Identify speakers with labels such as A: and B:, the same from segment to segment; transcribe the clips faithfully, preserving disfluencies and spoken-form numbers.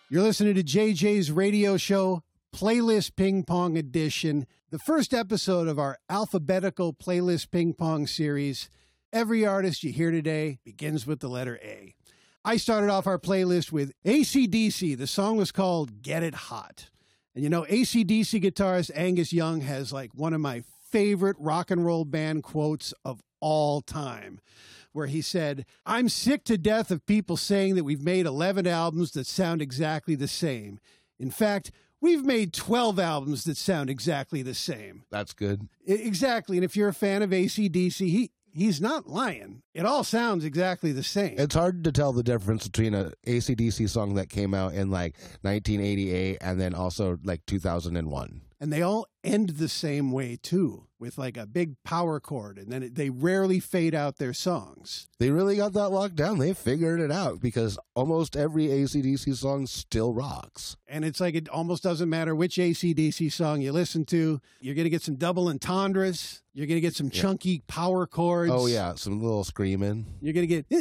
A: You're listening to J J's radio show, Playlist Ping Pong Edition, the first episode of our alphabetical Playlist Ping Pong series. Every artist you hear today begins with the letter A. I started off our playlist with A C D C. The song was called Get It Hot. And you know, A C D C guitarist Angus Young has like one of my favorite rock and roll band quotes of all time, where he said, "I'm sick to death of people saying that we've made eleven albums that sound exactly the same. In fact, we've made twelve albums that sound exactly the same."
B: That's good.
A: I- exactly. And if you're a fan of A C D C, he, he's not lying. It all sounds exactly the same.
B: It's hard to tell the difference between a A C D C song that came out in like nineteen eighty-eight and then also like two thousand one.
A: And they all end the same way, too, with like a big power chord. And then it, they rarely fade out their songs.
B: They really got that locked down. They figured it out because almost every A C D C song still rocks.
A: And it's like it almost doesn't matter which A C D C song you listen to. You're going to get some double entendres. You're going to get some
B: Yeah.
A: chunky power chords.
B: Oh, yeah. Some little screaming.
A: You're going to get...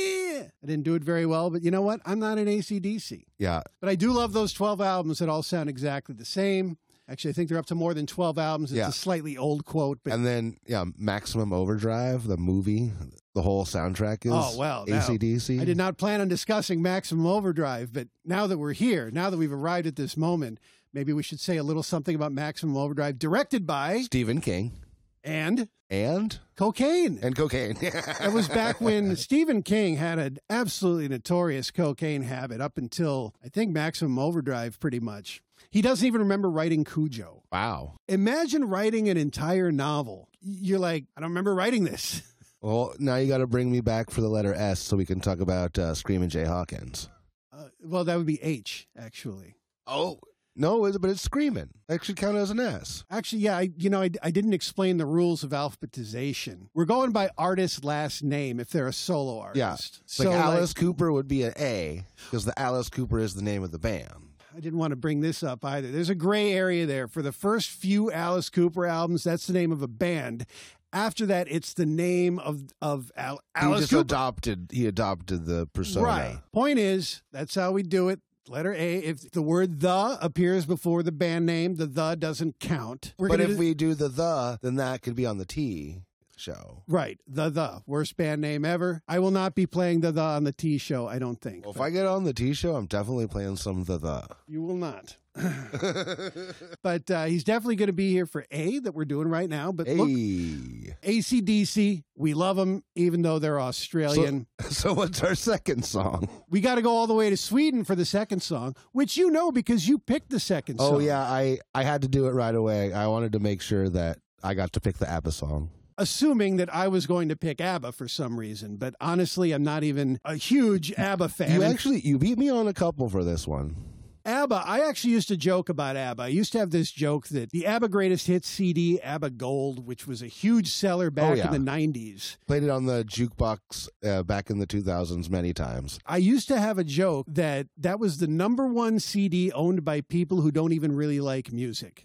A: I didn't do it very well, but you know what? I'm not an A C D C.
B: Yeah.
A: But I do love those twelve albums that all sound exactly the same. Actually, I think they're up to more than twelve albums. It's
B: Yeah.
A: a slightly old quote. But
B: And then, yeah, Maximum Overdrive, the movie, the whole soundtrack is
A: Oh, well, now,
B: A C D C.
A: I did not plan on discussing Maximum Overdrive, but now that we're here, now that we've arrived at this moment, maybe we should say a little something about Maximum Overdrive, directed by
B: Stephen King.
A: and
B: And?
A: Cocaine.
B: And cocaine.
A: That was back when Stephen King had an absolutely notorious cocaine habit up until, I think, Maximum Overdrive, pretty much. He doesn't even remember writing Cujo.
B: Wow.
A: Imagine writing an entire novel. You're like, I don't remember writing this.
B: Well, now you got to bring me back for the letter S so we can talk about uh, Screamin' Jay Hawkins.
A: Uh, well, that would be H, actually.
B: Oh. No, it's- but it's Screamin'. That should count as an S.
A: Actually, yeah, I, you know, I, I didn't explain the rules of alphabetization. We're going by artist last name if they're a solo artist.
B: Yeah.
A: So
B: like Alice
A: like,
B: Cooper would be an A because the Alice Cooper is the name of the band.
A: I didn't want to bring this up either. There's a gray area there. For the first few Alice Cooper albums, that's the name of a band. After that, it's the name of of Al- Alice
B: he just
A: Cooper.
B: adopted. He adopted the persona.
A: Right. Point is, that's how we do it. Letter A. If the word "the" appears before the band name, the "the" doesn't count. We're
B: But
A: gonna
B: if
A: do-
B: we do the the, then that could be on the T show.
A: right, the "the" worst band name ever. I will not be playing the "the" on the T show. I don't think.
B: Well, if
A: But
B: I get on the T show, I'm definitely playing some the the.
A: you will not. But uh, he's definitely going to be here for A that we're doing right now. But look,
B: Hey.
A: A C D C, we love them, even though they're Australian.
B: So what's our second song?
A: We got to go all the way to Sweden for the second song, which you know because you picked the second song.
B: Oh yeah, I I had to do it right away. I wanted to make sure that I got to pick the ABBA song.
A: Assuming that I was going to pick ABBA for some reason. But honestly, I'm not even a huge ABBA fan.
B: You
A: And
B: actually you beat me on a couple for this one.
A: ABBA, I actually used to joke about ABBA. I used to have this joke that the ABBA Greatest Hits C D, ABBA Gold, which was a huge seller back
B: yeah.
A: in the nineties.
B: Played it on the jukebox uh, back in the two thousands many times.
A: I used to have a joke that that was the number one C D owned by people who don't even really like music.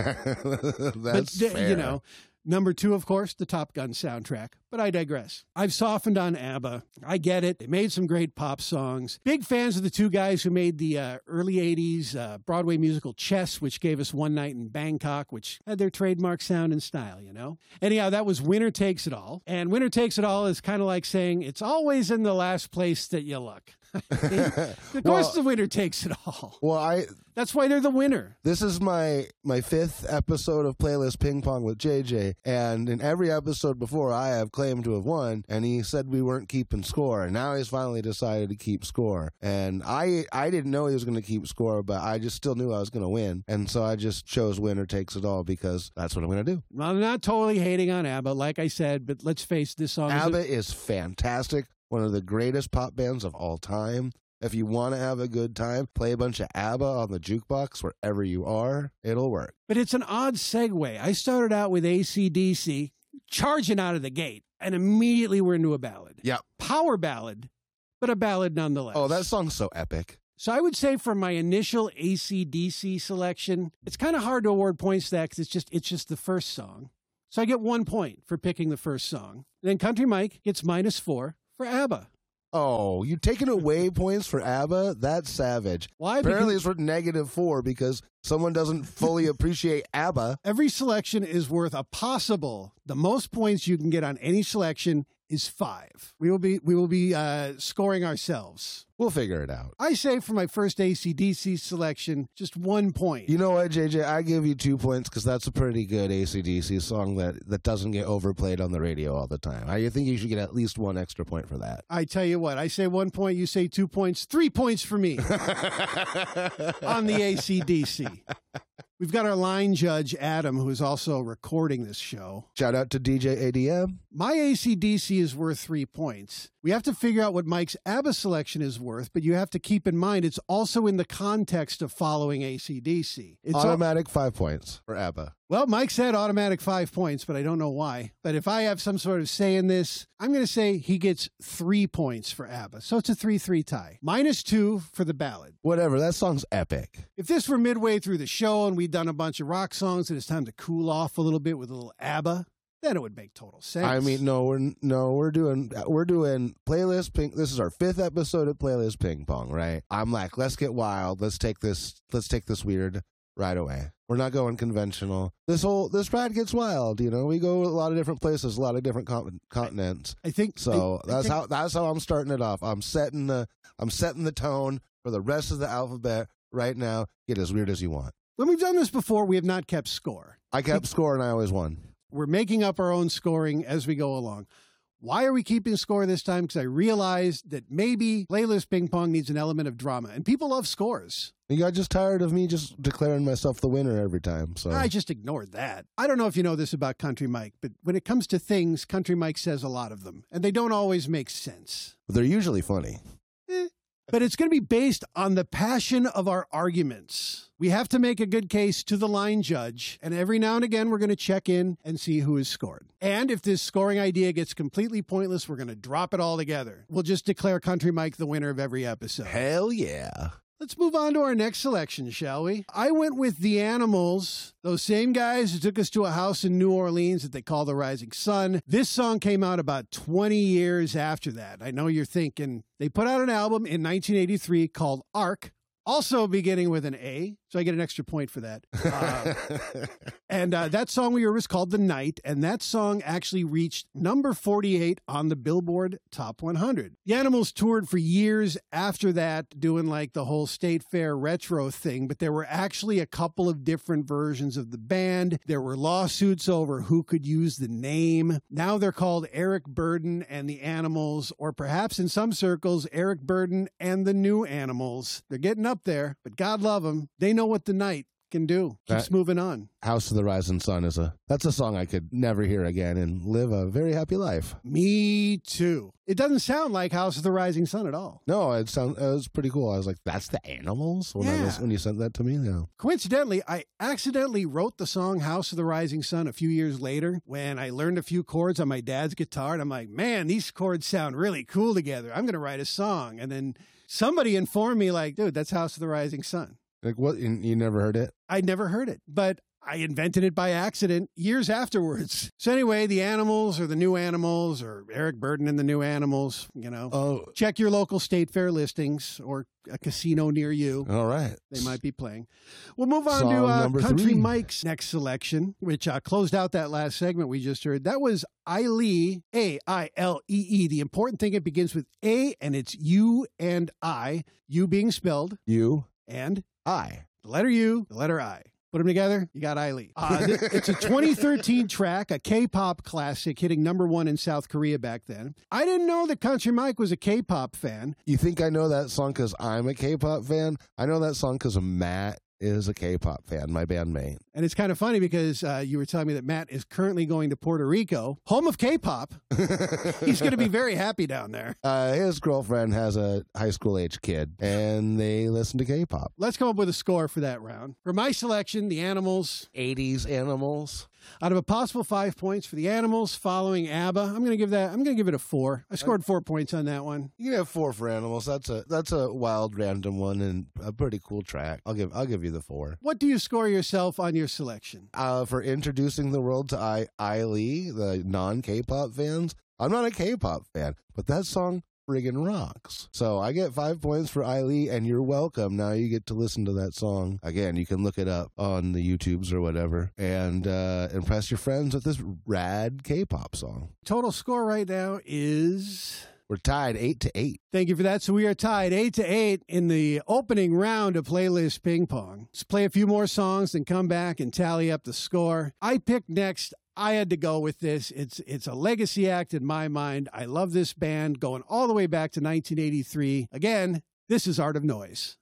B: That's
A: but, th-
B: fair.
A: you know, number two, of course, the Top Gun soundtrack. But I digress. I've softened on ABBA. I get it. They made some great pop songs. Big fans of the two guys who made the uh, early eighties uh, Broadway musical Chess, which gave us One Night in Bangkok, which had their trademark sound and style, you know? Anyhow, that was Winner Takes It All. And Winner Takes It All is kind of like saying, it's always in the last place that you look. Of course,
B: Well-
A: the winner takes it all.
B: Well, I
A: That's why they're the winner.
B: this is my my fifth episode of Playlist Ping Pong with J J, and in every episode before, I have claimed to have won, and he said we weren't keeping score, and now he's finally decided to keep score, and I I didn't know he was going to keep score, but I just still knew I was going to win, and so I just chose winner takes it all because that's what I'm going to do.
A: Well, I'm not totally hating on ABBA, like I said, but let's face this song. is a-
B: ABBA is fantastic, one of the greatest pop bands of all time. If you want to have a good time, play a bunch of ABBA on the jukebox wherever you are. It'll work.
A: but it's an odd segue. I started out with A C D C, charging out of the gate, and immediately we're into a ballad.
B: Yeah.
A: Power ballad, but a ballad nonetheless.
B: Oh, that song's so epic.
A: So I would say for my initial A C D C selection, it's kind of hard to award points to that because it's just, it's just the first song. So I get one point for picking the first song. Then Country Mike gets minus four for ABBA.
B: Oh, you taking away points for ABBA? That's savage.
A: Why?
B: Apparently
A: Because
B: it's worth negative four because someone doesn't fully appreciate ABBA.
A: every selection is worth a possible. The most points you can get on any selection is five. We will be we will be uh, scoring ourselves.
B: We'll figure it out.
A: I say for my first A C D C selection, just one point.
B: You know what, J J? I give you two points because that's a pretty good A C D C song that, that doesn't get overplayed on the radio all the time. I think you should get at least one extra point for that.
A: I tell you what, I say one point, you say two points, three points for me on the A C D C. We've got our line judge, Adam, who is also recording this show.
B: Shout out to D J A D M.
A: My A C D C is worth three points. We have to figure out what Mike's ABBA selection is worth, but you have to keep in mind it's also in the context of following A C D C. It's
B: Automatic al- five points for ABBA.
A: Well, Mike said automatic five points, but I don't know why. But if I have some sort of say in this, I'm going to say he gets three points for ABBA. So it's a three three tie. Minus two for the ballad.
B: Whatever, that song's epic.
A: If this were midway through the show and we'd done a bunch of rock songs and it's time to cool off a little bit with a little ABBA, then it would make total sense.
B: I mean, no, we're no, we're doing we're doing playlist ping. This is our fifth episode of Playlist Ping Pong, right? I'm like, let's get wild. Let's take this. Let's take this weird right away. We're not going conventional. This whole this ride gets wild. You know, we go a lot of different places, a lot of different con- continents.
A: I think
B: so.
A: I,
B: that's
A: I think,
B: how that's how I'm starting it off. I'm setting the I'm setting the tone for the rest of the alphabet right now. Get as weird as you want.
A: When we've done this before, we have not kept score.
B: I kept score and I always won.
A: We're making up our own scoring as we go along. Why are we keeping score this time? Because I realized that maybe Playlist Ping Pong needs an element of drama, and people love scores.
B: You got just tired of me just declaring myself the winner every time. So
A: I just ignored that. I don't know if you know this about Country Mike, but when it comes to things, Country Mike says a lot of them, and they don't always make sense.
B: They're usually funny.
A: Eh. But it's going to be based on the passion of our arguments. We have to make a good case to the line judge, and every now and again, we're going to check in and see who has scored. And if this scoring idea gets completely pointless, we're going to drop it all together. We'll just declare Country Mike the winner of every episode.
B: Hell yeah.
A: Let's move on to our next selection, shall we? I went with The Animals, those same guys who took us to a house in New Orleans that they call the Rising Sun. This song came out about twenty years after that. I know you're thinking, they put out an album in nineteen eighty-three called Arc, also beginning with an A, so I get an extra point for that. Uh, and uh, that song we heard was called The Night, and that song actually reached number forty-eight on the Billboard Top one hundred. The Animals toured for years after that, doing like the whole State Fair retro thing, but there were actually a couple of different versions of the band. There were lawsuits over who could use the name. Now they're called Eric Burdon and the Animals, or perhaps in some circles, Eric Burdon and the New Animals. They're getting up there, but God love them. They know what The Night can do. Keeps
B: that,
A: moving on.
B: House of the Rising Sun is a that's a song I could never hear again and live a very happy life.
A: Me too. It doesn't sound like House of the Rising Sun at all.
B: No, it sounds it was pretty cool. I was like, that's the Animals when
A: yeah.
B: I was when you sent that to me. Yeah.
A: Coincidentally, I accidentally wrote the song House of the Rising Sun a few years later when I learned a few chords on my dad's guitar, and I'm like, man, these chords sound really cool together. I'm going to write a song. And then somebody informed me, like, dude, that's House of the Rising Sun.
B: Like what? You, you never heard it?
A: I'd never heard it, but I invented it by accident years afterwards. So anyway, the Animals or the New Animals or Eric Burdon and the New Animals, you know,
B: oh,
A: check your local State Fair listings or a casino near you.
B: All right.
A: They might be playing. We'll move on
B: Song
A: to uh,
B: number
A: Country
B: three.
A: Mike's next selection, which uh, closed out that last segment we just heard. That was Ailee, A I L E E. The important thing, it begins with A, and it's you and I, you being spelled,
B: You
A: and
B: I.
A: the letter U, the letter I. Put them together, you got Ailee. Uh, th- it's a twenty thirteen track, a K-pop classic hitting number one in South Korea back then. I didn't know that Country Mike was a K-pop fan.
B: You think I know that song because I'm a K-pop fan? I know that song because Matt is a K-pop fan, my bandmate.
A: And it's kind of funny because uh, you were telling me that Matt is currently going to Puerto Rico, home of K-pop. He's going to be very happy down there.
B: Uh, his girlfriend has a high school age kid, and they listen to K-pop.
A: Let's come up with a score for that round. For my selection, the Animals.
B: eighties Animals.
A: Out of a possible five points for the Animals following ABBA, I'm going to give that. I'm going to give it a four. I scored four points on that one.
B: You can have four for Animals. That's a that's a wild, random one and a pretty cool track. I'll give I'll give you the four.
A: What do you score yourself on your selection?
B: Uh, for introducing the world to I Ailee, the non K-pop fans. I'm not a K-pop fan, but that song friggin' rocks. So I get five points for Eileen, and you're welcome. Now you get to listen to that song. Again, you can look it up on the YouTubes or whatever and uh, impress your friends with this rad K-pop song.
A: Total score right now is...
B: We're tied eight to eight.
A: Thank you for that. So we are tied eight to eight in the opening round of Playlist Ping Pong. Let's play a few more songs and come back and tally up the score. I picked next. I had to go with this. It's it's a legacy act in my mind. I love this band going all the way back to nineteen eighty-three. Again, this is Art of Noise.